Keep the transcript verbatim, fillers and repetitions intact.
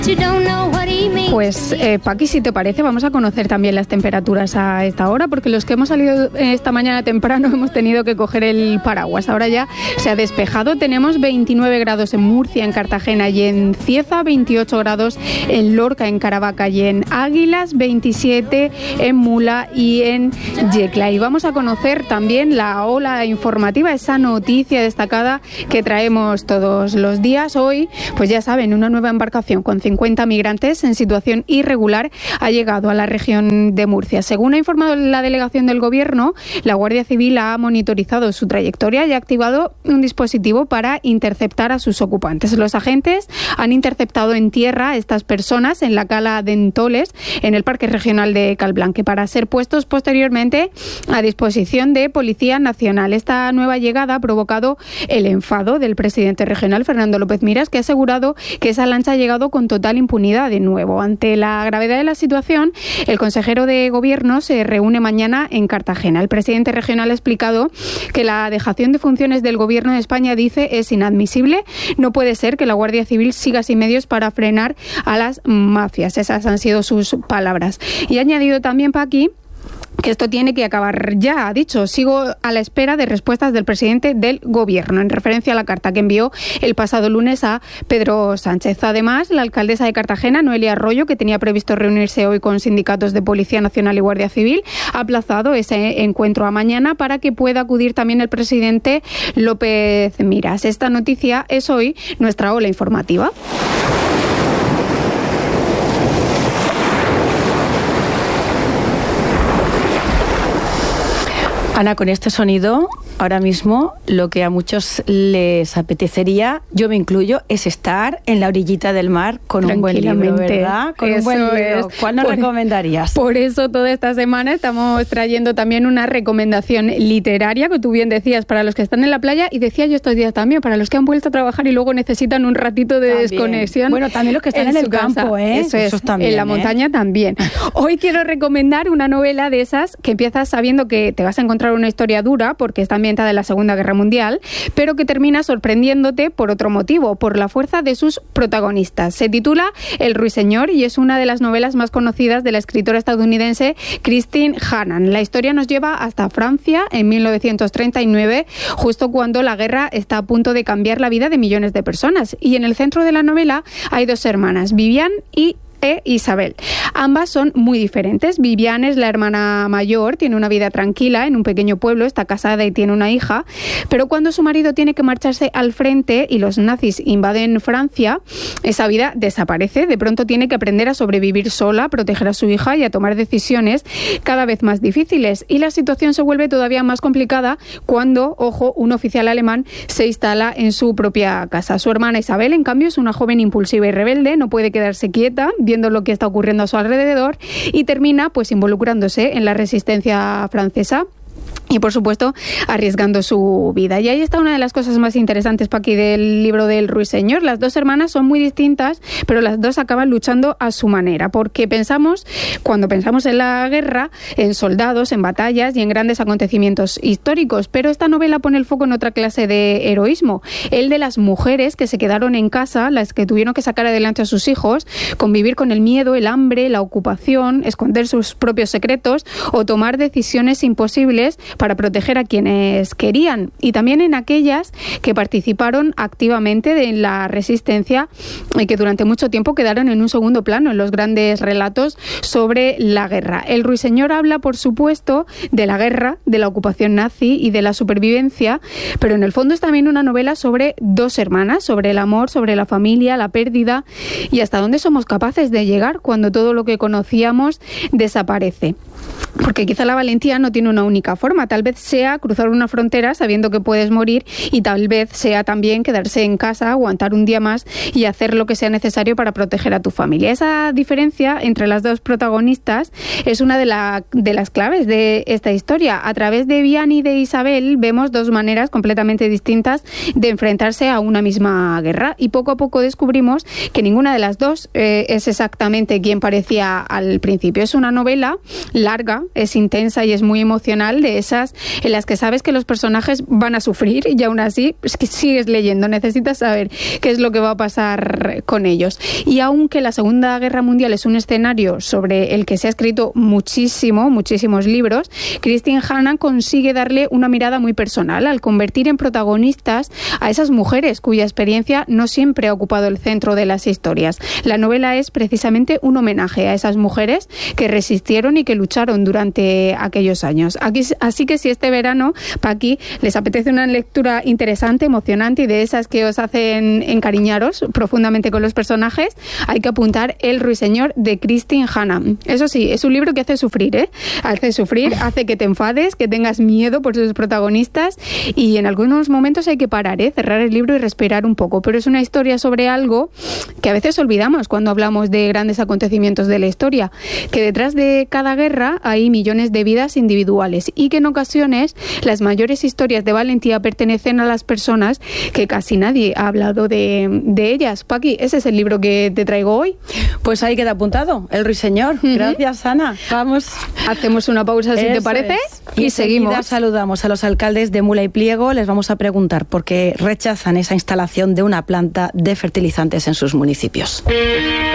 Pues eh, Paqui, si te parece, vamos a conocer también las temperaturas a esta hora, porque los que hemos salido esta mañana temprano hemos tenido que coger el paraguas. Ahora ya se ha despejado. Tenemos veintinueve grados en Murcia, en Cartagena y en Cieza, veintiocho grados en Lorca, en Caravaca y en Águilas, veintisiete en Mula y en Yecla. Y vamos a conocer también la ola informativa, esa noticia destacada que traemos todos los días. Hoy, pues ya saben, una nueva embarcación con cincuenta migrantes en situación irregular ha llegado a la región de Murcia. Según ha informado la delegación del Gobierno, la Guardia Civil ha monitorizado su trayectoria y ha activado un dispositivo para interceptar a sus ocupantes. Los agentes han interceptado en tierra a estas personas en la cala de Entoles, en el Parque Regional de Calblanque, para ser puestos posteriormente a disposición de Policía Nacional. Esta nueva llegada ha provocado el enfado del presidente regional, Fernando López Miras, que ha asegurado que esa lancha ha llegado con total impunidad de nuevo. Ante la gravedad de la situación, el consejero de Gobierno se reúne mañana en Cartagena. El presidente regional ha explicado que la dejación de funciones del Gobierno de España, dice, es inadmisible. No puede ser que la Guardia Civil siga sin medios para frenar a las mafias. Esas han sido sus palabras. Y ha añadido también, Paqui, que esto tiene que acabar ya. Ha dicho: sigo a la espera de respuestas del presidente del Gobierno, en referencia a la carta que envió el pasado lunes a Pedro Sánchez. Además, la alcaldesa de Cartagena, Noelia Arroyo, que tenía previsto reunirse hoy con sindicatos de Policía Nacional y Guardia Civil, ha aplazado ese encuentro a mañana para que pueda acudir también el presidente López Miras. Esta noticia es hoy nuestra ola informativa. Ana, con este sonido, ahora mismo lo que a muchos les apetecería, yo me incluyo, es estar en la orillita del mar con un buen libro, ¿verdad? Con un buen libro. ¿Cuál nos recomendarías? Por eso toda esta semana estamos trayendo también una recomendación literaria, que tú bien decías, para los que están en la playa, y decía yo estos días también, para los que han vuelto a trabajar y luego necesitan un ratito de también. desconexión. Bueno, también los que están en, en el campo, ¿eh? Eso es, Esos también, en la ¿eh? montaña también. Hoy quiero recomendar una novela de esas que empiezas sabiendo que te vas a encontrar una historia dura, porque está ambientada en la Segunda Guerra Mundial, pero que termina sorprendiéndote por otro motivo, por la fuerza de sus protagonistas. Se titula El Ruiseñor y es una de las novelas más conocidas de la escritora estadounidense Christine Hannan. La historia nos lleva hasta Francia en mil novecientos treinta y nueve, justo cuando la guerra está a punto de cambiar la vida de millones de personas. Y en el centro de la novela hay dos hermanas, Viviane y e Isabel. Ambas son muy diferentes. Viviane es la hermana mayor, tiene una vida tranquila en un pequeño pueblo, está casada y tiene una hija, pero cuando su marido tiene que marcharse al frente y los nazis invaden Francia, esa vida desaparece. De pronto tiene que aprender a sobrevivir sola, a proteger a su hija y a tomar decisiones cada vez más difíciles. Y la situación se vuelve todavía más complicada cuando, ojo, un oficial alemán se instala en su propia casa. Su hermana Isabel, en cambio, es una joven impulsiva y rebelde, no puede quedarse quieta viendo lo que está ocurriendo a su alrededor y termina pues involucrándose en la resistencia francesa y, por supuesto, arriesgando su vida. Y ahí está una de las cosas más interesantes, Paqui, del libro del Ruiseñor. Las dos hermanas son muy distintas, pero las dos acaban luchando a su manera, porque pensamos, cuando pensamos en la guerra, en soldados, en batallas y en grandes acontecimientos históricos, pero esta novela pone el foco en otra clase de heroísmo, el de las mujeres que se quedaron en casa, las que tuvieron que sacar adelante a sus hijos, convivir con el miedo, el hambre, la ocupación, esconder sus propios secretos o tomar decisiones imposibles para proteger a quienes querían, y también en aquellas que participaron activamente en la resistencia y que durante mucho tiempo quedaron en un segundo plano en los grandes relatos sobre la guerra. El Ruiseñor habla, por supuesto, de la guerra, de la ocupación nazi y de la supervivencia, pero en el fondo es también una novela sobre dos hermanas, sobre el amor, sobre la familia, la pérdida y hasta dónde somos capaces de llegar cuando todo lo que conocíamos desaparece. Porque quizá la valentía no tiene una única forma, tal vez sea cruzar una frontera sabiendo que puedes morir, y tal vez sea también quedarse en casa, aguantar un día más y hacer lo que sea necesario para proteger a tu familia. Esa diferencia entre las dos protagonistas es una de, la, de las claves de esta historia. A través de Viviane y de Isabel vemos dos maneras completamente distintas de enfrentarse a una misma guerra, y poco a poco descubrimos que ninguna de las dos eh, es exactamente quien parecía al principio. Es una novela larga, es intensa y es muy emocional, de esa densas, en las que sabes que los personajes van a sufrir y aún así es que sigues leyendo, necesitas saber qué es lo que va a pasar con ellos. Y aunque la Segunda Guerra Mundial es un escenario sobre el que se ha escrito muchísimo, muchísimos libros, Kristin Hannah consigue darle una mirada muy personal al convertir en protagonistas a esas mujeres cuya experiencia no siempre ha ocupado el centro de las historias. La novela es precisamente un homenaje a esas mujeres que resistieron y que lucharon durante aquellos años. Aquí, así que si este verano, Paqui, les apetece una lectura interesante, emocionante y de esas que os hacen encariñaros profundamente con los personajes, hay que apuntar El Ruiseñor de Kristin Hannah. Eso sí, es un libro que hace sufrir, ¿eh? Hace sufrir, hace que te enfades, que tengas miedo por sus protagonistas y en algunos momentos hay que parar, ¿eh? Cerrar el libro y respirar un poco. Pero es una historia sobre algo que a veces olvidamos cuando hablamos de grandes acontecimientos de la historia, que detrás de cada guerra hay millones de vidas individuales y que en ocasiones las mayores historias de valentía pertenecen a las personas que casi nadie ha hablado de, de ellas. Paqui, ese es el libro que te traigo hoy. Pues ahí queda apuntado, El Ruiseñor. Uh-huh. Gracias, Ana. Vamos. Hacemos una pausa, si Eso te parece, es. y, y seguimos. Saludamos a los alcaldes de Mula y Pliego. Les vamos a preguntar por qué rechazan esa instalación de una planta de fertilizantes en sus municipios.